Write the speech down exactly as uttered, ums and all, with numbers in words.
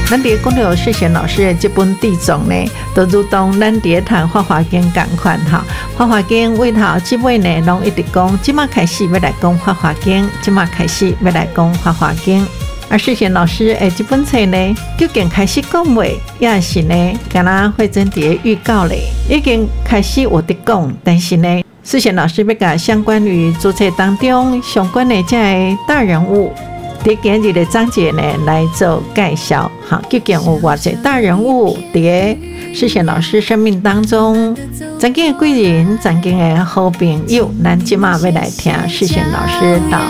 咱伫讲到世贤老师的这本地藏呢，都如同咱伫谈《法华经》同款哈，《法华经》为头即尾呢，拢一直讲，即马开始要来讲《法华经》，即马开始要来讲《法华经》。而世贤老师诶，这本册呢，究竟开始讲未，也是呢，敢若慧珍伫预告咧，已经开始有伫讲，但是呢，世贤老师要甲相关于注册当中相关的这个大人物。伫今日的章节呢来做介绍，好，究竟有偌济大人物伫世贤老师生命当中，曾经的贵人，曾经的好朋友，咱即马要来听世贤老师道。